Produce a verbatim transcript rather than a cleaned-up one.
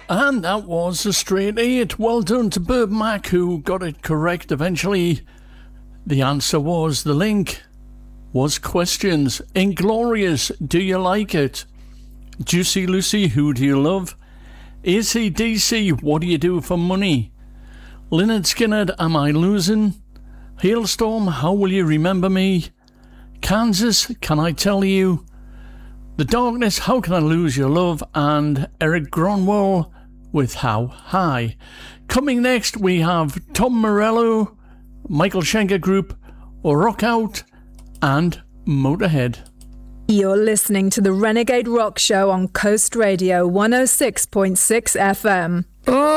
And that was a straight eight. Well done to Burb Mac, who got it correct eventually. The answer was, the link was questions. Inglorious, do you like it? Juicy Lucy, who do you love? A C D C, what do you do for money? Lynyrd Skynyrd, am I losing? Hailstorm, how will you remember me? Kansas, can I tell you? The Darkness, how can I lose your love? And Eric Gronwall with How High. Coming next, we have Tom Morello, Michael Schenker Group, Rock Out, and Motorhead. You're listening to the Renegade Rock Show on Coast Radio one oh six point six F M. Oh!